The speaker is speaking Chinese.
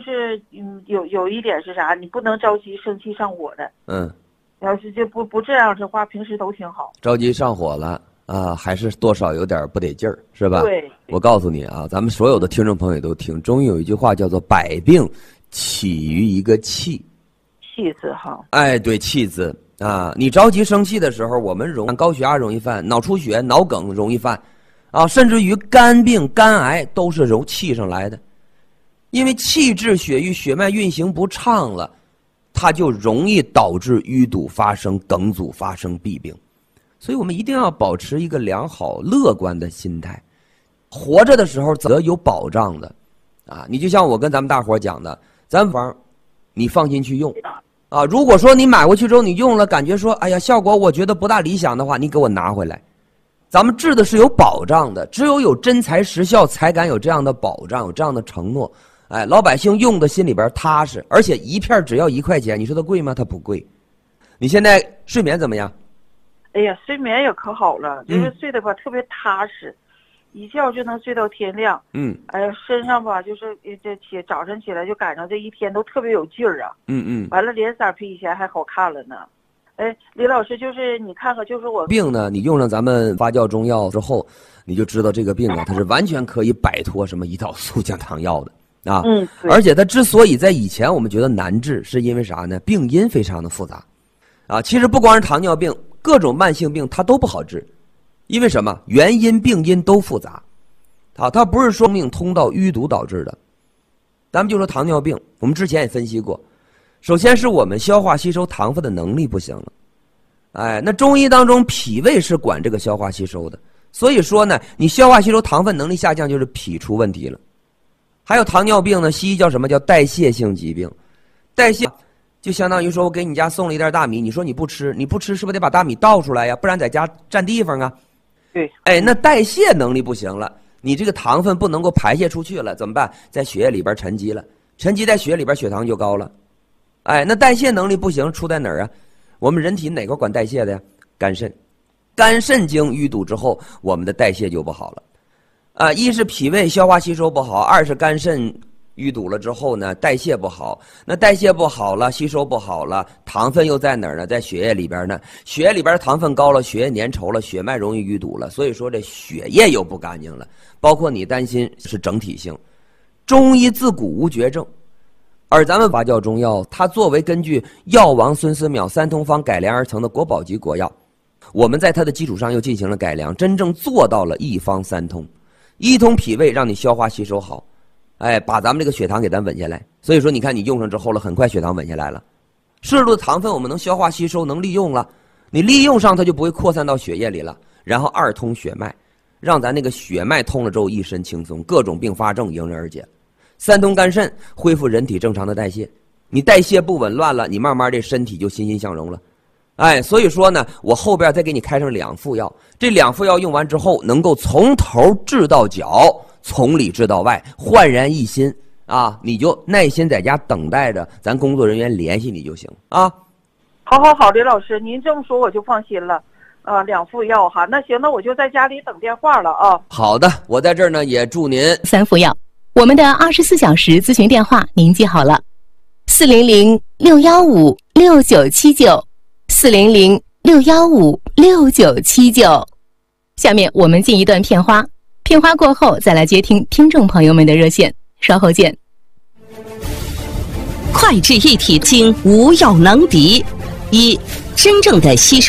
就是有一点是啥，你不能着急生气上火的。要是就不这样的话，平时都挺好。 着急上火了啊，还是多少有点不得劲儿，是吧？ 对。 我告诉你啊，咱们所有的听众朋友都听，中医有一句话叫做"百病起于一个气"， 气字哈。 哎，对，气字啊，你着急生气的时候，我们高血压容易犯，脑出血、脑梗容易犯，啊，甚至于肝病、肝癌都是由气上来的，因为气滞血瘀，血脉运行不畅了，它就容易导致淤堵发生、梗阻发生弊病。所以我们一定要保持一个良好乐观的心态，活着的时候则有保障的啊！你就像我跟咱们大伙讲的，咱房你放心去用啊！如果说你买回去之后你用了，感觉说哎呀效果我觉得不大理想的话，你给我拿回来。咱们治的是有保障的，只有真材实效才敢有这样的保障，有这样的承诺。哎，老百姓用的心里边踏实，而且一片只要1块钱，你说它贵吗？它不贵。你现在睡眠怎么样？ 哎呀，睡眠也可好了，就是睡得吧特别踏实，一觉就能睡到天亮。哎呀，身上吧就是早晨起来就赶上这一天都特别有劲儿啊。完了脸色比以前还好看了呢。哎，李老师，就是你看看，就是我病呢，你用上咱们发酵中药之后，你就知道这个病啊，它是完全可以摆脱什么胰岛素降糖药的啊。而且它之所以在以前我们觉得难治，是因为啥呢？病因非常的复杂啊。其实不光是糖尿病，各种慢性病它都不好治，因为什么？原因病因都复杂，它不是说命通道淤堵导致的。咱们就说糖尿病，我们之前也分析过，首先是我们消化吸收糖分的能力不行了。哎，那中医当中脾胃是管这个消化吸收的，所以说呢，你消化吸收糖分能力下降，就是脾出问题了。还有糖尿病呢，西医叫什么？叫代谢性疾病。代谢就相当于说我给你家送了一袋大米，你说你不吃是不是得把大米倒出来呀？不然在家占地方啊。 对。 哎，那代谢能力不行了，你这个糖分不能够排泄出去了，怎么办？在血液里边沉积了，沉积在血液里边，血糖就高了。哎，那代谢能力不行，出在哪儿啊？我们人体哪块管代谢的呀？肝肾。肝肾经淤堵之后，我们的代谢就不好了。啊，一是脾胃消化吸收不好，二是肝肾淤堵了之后呢，代谢不好。那代谢不好了，吸收不好了，糖分又在哪儿呢？在血液里边呢。血液里边糖分高了，血液粘稠了，血脉容易淤堵了，所以说这血液又不干净了。包括你担心是整体性。中医自古无绝症。而咱们发酵中药，它作为根据药王孙思邈三通方改良而成的国宝级国药，我们在它的基础上又进行了改良，真正做到了一方三通。一通脾胃，让你消化吸收好，哎，把咱们这个血糖给咱稳下来。所以说你看你用上之后了，很快血糖稳下来了，摄入的糖分我们能消化吸收，能利用了，你利用上它就不会扩散到血液里了。然后二通血脉，让咱那个血脉通了之后一身轻松，各种并发症迎刃而解。三通肝肾，恢复人体正常的代谢。你代谢不紊乱了，你慢慢这身体就欣欣向荣了。哎，所以说呢，我后边再给你开上2副药，这2副药用完之后，能够从头治到脚，从里治到外，焕然一新啊！你就耐心在家等待着，咱工作人员联系你就行啊。 好，李老师，您这么说我就放心了。2副药哈，那行，那我就在家里等电话了啊。 好的，我在这儿呢也祝您 3副药。我们的24小时咨询电话您记好了，400-615-6979，400-615-6979。下面我们进一段片花，片花过后再来接听听众朋友们的热线，稍后见。 快治一体经，无药能敌。1. 真正的吸收